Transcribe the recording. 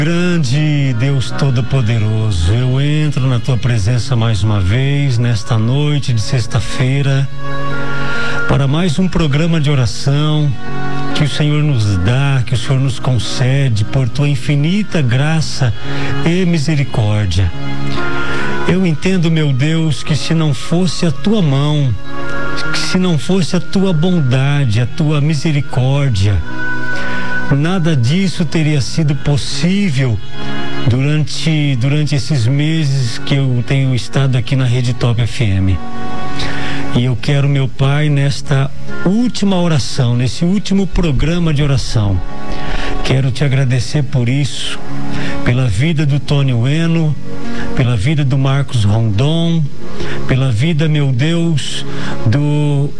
Grande Deus Todo-Poderoso, eu entro na Tua presença mais uma vez, nesta noite de sexta-feira, para mais um programa de oração que o Senhor nos dá, que o Senhor nos concede por Tua infinita graça e misericórdia. Eu entendo, meu Deus, que se não fosse a Tua mão, que se não fosse a Tua bondade, a Tua misericórdia, nada disso teria sido possível durante esses meses que eu tenho estado aqui na Rede Top FM. E eu quero, meu Pai, nesta última oração, nesse último programa de oração, quero Te agradecer por isso, pela vida do Tony Ueno, pela vida do Marcos Rondon, pela vida, meu Deus, do